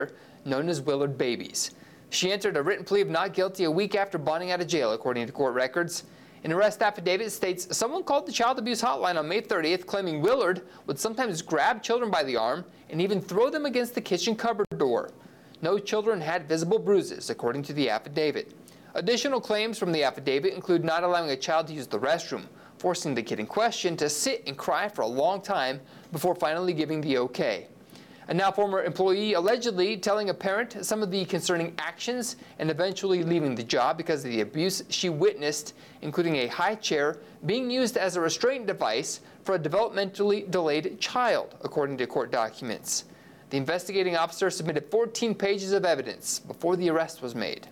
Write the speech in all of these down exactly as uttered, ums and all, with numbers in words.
known as Willard Babies. She entered a written plea of not guilty a week after bonding out of jail, according to court records. An arrest affidavit states someone called the child abuse hotline on May thirtieth, claiming Willard would sometimes grab children by the arm and even throw them against the kitchen cupboard door. No children had visible bruises, according to the affidavit. Additional claims from the affidavit include not allowing a child to use the restroom, forcing the kid in question to sit and cry for a long time before finally giving the okay. A now former employee allegedly telling a parent some of the concerning actions and eventually leaving the job because of the abuse she witnessed, including a high chair being used as a restraint device for a developmentally delayed child, according to court documents. The investigating officer submitted fourteen pages of evidence before the arrest was made.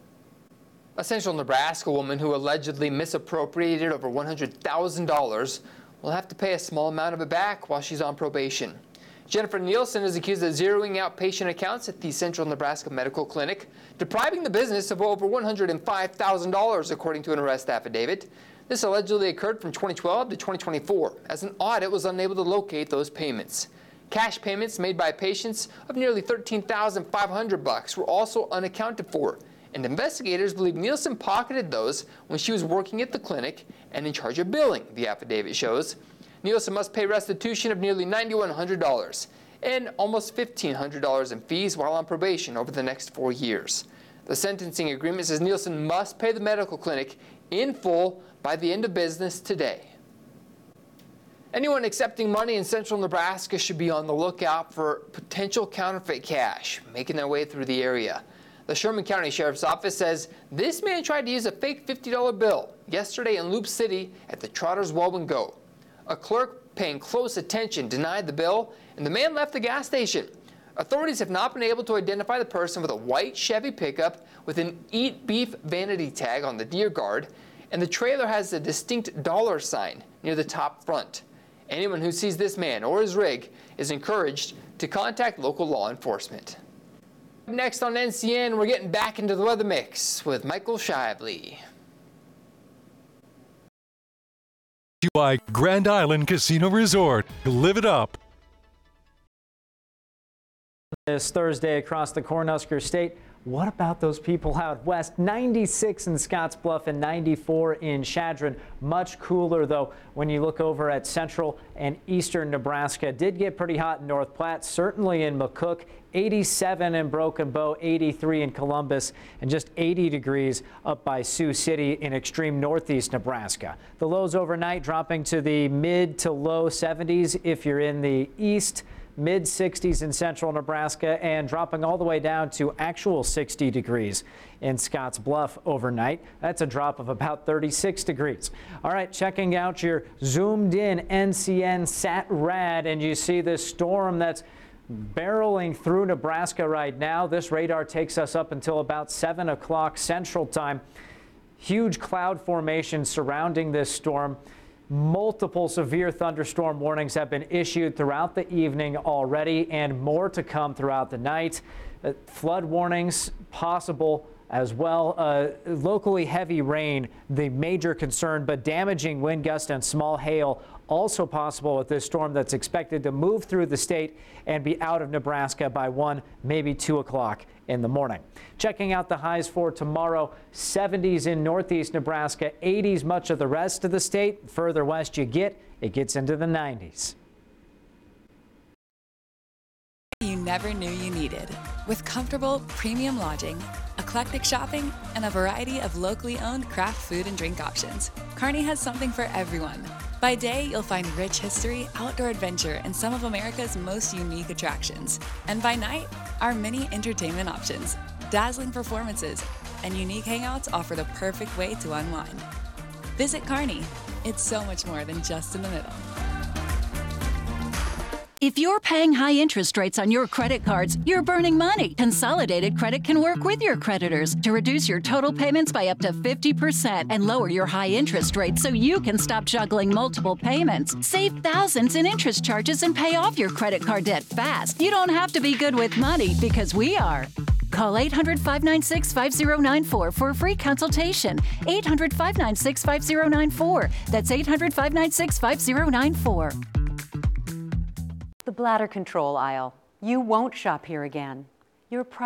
A Central Nebraska woman who allegedly misappropriated over one hundred thousand dollars will have to pay a small amount of it back while she's on probation. Jennifer Nielsen is accused of zeroing out patient accounts at the Central Nebraska Medical Clinic, depriving the business of over one hundred five thousand dollars, according to an arrest affidavit. This allegedly occurred from twenty twelve to twenty twenty-four, as an audit was unable to locate those payments. Cash payments made by patients of nearly thirteen thousand five hundred dollars were also unaccounted for, and investigators believe Nielsen pocketed those when she was working at the clinic and in charge of billing, the affidavit shows. Nielsen must pay restitution of nearly nine thousand one hundred dollars and almost fifteen hundred dollars in fees while on probation over the next four years. The sentencing agreement says Nielsen must pay the medical clinic in full by the end of business today. Anyone accepting money in Central Nebraska should be on the lookout for potential counterfeit cash making their way through the area. The Sherman County Sheriff's Office says this man tried to use a fake fifty dollar bill yesterday in Loop City at the Trotters Well and Go. A clerk paying close attention denied the bill, and the man left the gas station. Authorities have not been able to identify the person with a white Chevy pickup with an Eat Beef vanity tag on the deer guard, and the trailer has a distinct dollar sign near the top front. Anyone who sees this man or his rig is encouraged to contact local law enforcement. Next on N C N, we're getting back into the weather mix with Michael Shively. By Grand Island Casino Resort. Live it up. This Thursday across the Cornhusker State. What about those people out west? ninety-six in Scottsbluff and ninety-four in Chadron. Much cooler, though, when you look over at central and eastern Nebraska. Did get pretty hot in North Platte, certainly in McCook. eighty-seven in Broken Bow, eighty-three in Columbus, and just eighty degrees up by Sioux City in extreme northeast Nebraska. The lows overnight dropping to the mid to low seventies if you're in the east. Mid sixties in central Nebraska, and dropping all the way down to actual sixty degrees in Scotts Bluff overnight. That's a drop of about thirty-six degrees. All right, checking out your zoomed in N C N Sat Rad, and you see this storm that's barreling through Nebraska right now. This radar takes us up until about seven o'clock Central Time. Huge cloud formation surrounding this storm. Multiple severe thunderstorm warnings have been issued throughout the evening already, and more to come throughout the night. Uh, flood warnings possible as well. Uh, locally heavy rain, the major concern, but damaging wind gusts and small hail also possible with this storm that's expected to move through the state and be out of Nebraska by one, maybe two o'clock in the morning. Checking out the highs for tomorrow, seventies in northeast Nebraska, eighties much of the rest of the state. Further west you get, it gets into the nineties. You never knew you needed. With comfortable, premium lodging, eclectic shopping, and a variety of locally owned craft food and drink options, Kearney has something for everyone. By day, you'll find rich history, outdoor adventure, and some of America's most unique attractions. And by night, our many entertainment options, dazzling performances, and unique hangouts offer the perfect way to unwind. Visit Kearney. It's so much more than just in the middle. If you're paying high interest rates on your credit cards, you're burning money. Consolidated Credit can work with your creditors to reduce your total payments by up to fifty percent and lower your high interest rates so you can stop juggling multiple payments. Save thousands in interest charges and pay off your credit card debt fast. You don't have to be good with money because we are. Call eight hundred, five nine six, five zero nine four for a free consultation. eight hundred, five nine six, five zero nine four. That's eight hundred, five nine six, five zero nine four. The bladder control aisle. You won't shop here again. your